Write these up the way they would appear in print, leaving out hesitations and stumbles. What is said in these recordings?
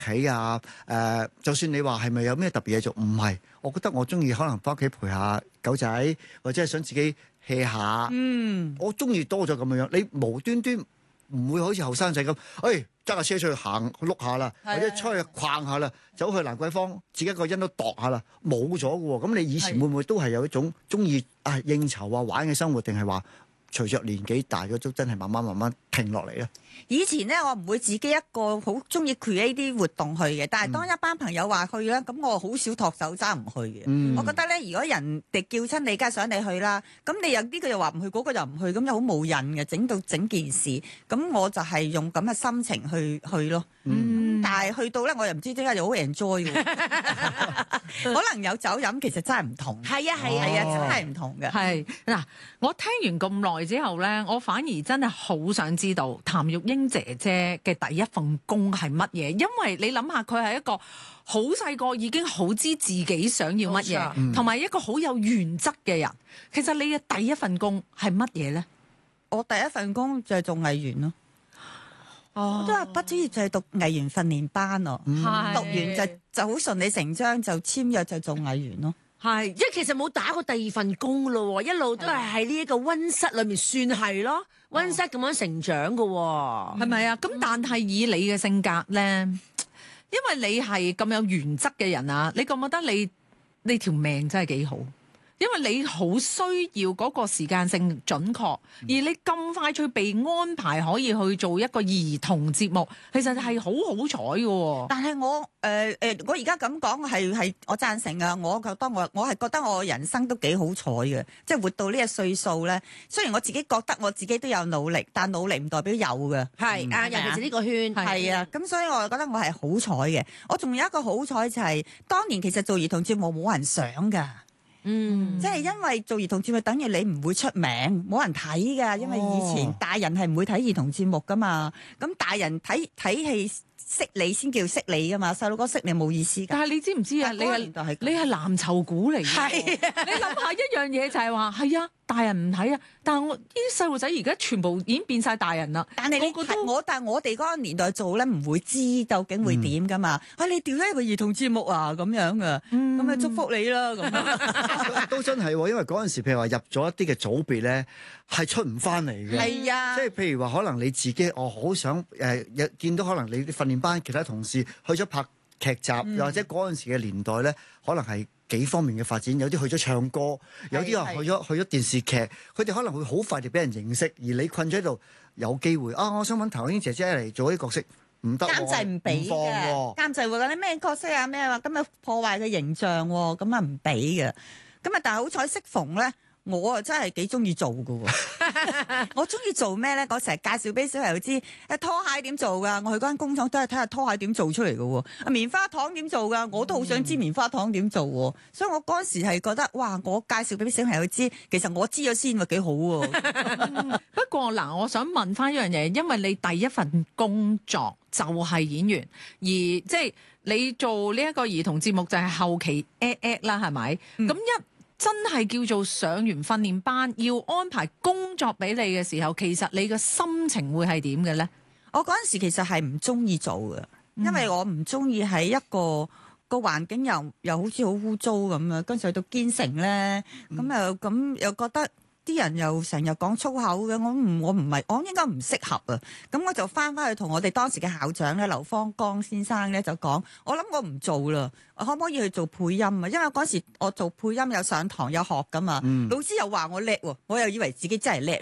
企啊，就算你話係咪有咩特別嘢做，唔係，我覺得我中意可能翻屋企陪下狗仔，或者係想自己 hea 下，我中意多咗咁樣樣。你無端端唔會好似後生仔咁，揸架車出去行碌下啦，或者出去逛下啦，走去蘭桂坊自己一個人都度下啦，冇咗嘅喎。咁你以前會唔會都係有一種中意應酬啊玩嘅生活，定係話隨着年紀大咗都真係慢慢停落嚟咧？ 以前咧，我唔會自己一個好中意 create 啲活動去嘅，但係當一班朋友話去咧，咁我好少托手踭唔去嘅。我覺得咧，如果人哋叫親你，梗係想你去啦。咁你又呢個又話唔去，嗰個又唔去，咁又好冇癮嘅，整到整件事。咁我就係用咁嘅心情去咯。但係去到咧，我又唔知點解又好 enjoy 嘅。可能有酒飲，其實真係唔同。係啊，真係唔同嘅。 係嗱，我聽完咁耐之後咧，我反而真係好想知道譚玉英姐姐嘅第一份工係乜嘢？因為你諗下，佢係一個好細個已經好知自己想要乜嘢，同埋一個好有原則嘅人。其實你嘅第一份工係乜嘢咧？ 我第一份工就係做藝員咯。我都話畢咗業就係讀藝員訓練班咯，讀完就好順理成章就簽約就做藝員咯。 係，因為其實冇打過第二份工咯，一路都係喺呢一個溫室裏面算係咯，溫室咁樣成長噶， 係咪啊？咁但係以你嘅性格咧，因為你係咁有原則嘅人啊，你覺唔覺得你條命真係幾好？因為你好需要嗰個時間性準確，而你咁快脆被安排可以去做一個兒童節目，其實係好好彩嘅。 但係我而家咁講係我贊成啊！我覺得我係覺得我人生都幾好彩嘅，即係活到呢個歲數咧。雖然我自己覺得我自己都有努力，但努力唔代表有嘅。 係啊，尤其是呢個圈係啊，咁所以我覺得我係好彩嘅。我仲有一個好彩就係當年其實做兒童節目冇人想㗎。即係因為做兒童節目等於你唔會出名，冇人睇㗎，因為以前大人係唔會睇兒童節目㗎嘛，咁大人睇戲識你先叫識你㗎嘛，細路哥識你冇意思㗎。 但係你知唔知啊？你係藍籌股嚟嘅，你諗下一樣嘢就係話係啊，大人唔睇啊，但係我呢啲細路仔而家全部已經變晒大人啦。 但係但係我哋嗰個年代做咧，唔會知究竟會點㗎嘛。你調咗一個兒童節目啊咁樣㗎，咁祝福你啦咁。 都真係喎，因為嗰陣時譬如話入咗一啲嘅組別咧，係出唔翻嚟嘅。 係啊， 即係譬如話，可能你自己好想見到可能你啲訓練班其他同事去咗拍劇集，又或者嗰陣時嘅年代咧，可能係幾方面嘅發展，有啲去咗唱歌，有啲人去咗電視劇，佢哋可能會好快地俾人認識，而你困咗喺度，有機會我想揾譚玉英姐姐嚟做啲角色，唔得， 監製唔俾嘅，監製會講你咩角色啊咩話，咁啊破壞嘅形象喎，咁啊唔俾嘅，咁啊但係好彩適逢咧。我啊真係幾中意做㗎喎，我中意做咩咧？我成日介紹俾小朋友知，拖鞋點做㗎？我去嗰間工廠都係睇下拖鞋點做出嚟㗎喎。棉花糖點做㗎？我都好想知棉花糖點做喎。所以我嗰陣時係覺得，哇！我介紹俾小朋友知，其實我知咗先喎，幾好喎。 不過嗱，我想問翻一樣嘢，因為你第一份工作就係演員，而即係你做呢一個兒童節目就係後期 at 啦，係咪？咁真係叫做上完訓練班，要安排工作俾你嘅時候，其實你嘅心情會係點嘅咧？ 我嗰陣時其實係唔中意做嘅，因為我唔中意喺一個環境又好似好污糟咁樣，跟住去到堅城咧，咁又覺得啲人又成日講粗口嘅，我唔係，我應該唔適合啊。咁我就翻去同我哋當時嘅校長咧，劉芳剛先生咧就講，我諗我唔做啦。可唔可以去做配音啊？因為嗰時我做配音有上堂有學噶嘛，老師又話我叻喎，我又以為自己真係叻。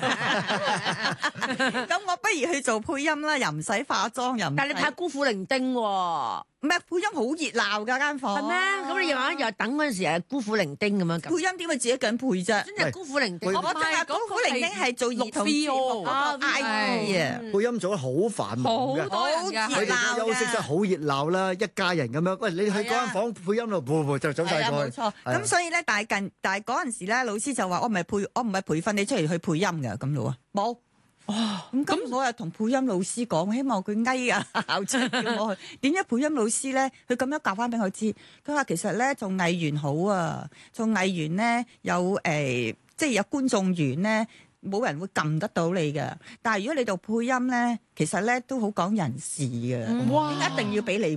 咁我不如去做配音啦，又唔使化妝，又唔…… 但係你拍孤苦伶仃喎， 唔係配音好熱鬧㗎間房。係咩？ 咁你又等嗰陣時係孤苦伶仃咁樣。配音點會自己一個人配啫？ 真係孤苦伶仃。 我真係孤苦伶仃係做兒童節目啊 ，I 啊， 配音做得好繁忙嘅， 好熱鬧嘅。 佢哋休息室好熱鬧啦，一家人咁樣。喂，你去嗰間房配音咯，就走晒過去。 冇錯。咁所以咧，但係嗰陣時咧，老師就話我唔係培訓你出嚟去配音㗎，咁咯喎，冇。咁我又同配音老師講，希望佢翳啊校長叫我去。點解配音老師咧，佢咁樣教翻俾我知，佢話其實咧做藝員好啊，做藝員咧有即係有觀眾緣咧。 冇人會撳得到你嘅。但係如果你做配音咧，其實咧都好講人事嘅， 哇一定要俾你